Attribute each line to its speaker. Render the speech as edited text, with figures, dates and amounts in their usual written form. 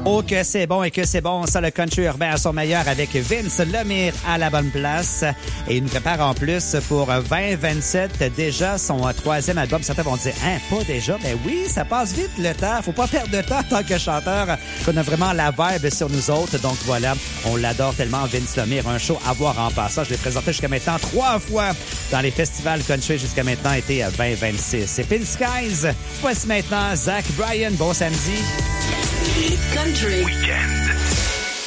Speaker 1: Oh que c'est bon et que c'est bon, ça le country urbain à son meilleur avec Vince Lemire à la bonne place. Et il nous prépare en plus pour 2027 déjà son troisième album. Certains vont dire, hein, pas déjà? Ben oui, ça passe vite le temps. Faut pas perdre de temps en tant que chanteur qu'on a vraiment la vibe sur nous autres. Donc voilà, on l'adore tellement Vince Lemire. Un show à voir en passant. Je l'ai présenté jusqu'à maintenant 3 fois dans les festivals country jusqu'à maintenant été 2026. C'est Pin Skies. Voici maintenant Zach Bryan. Bon samedi.
Speaker 2: Country Weekend.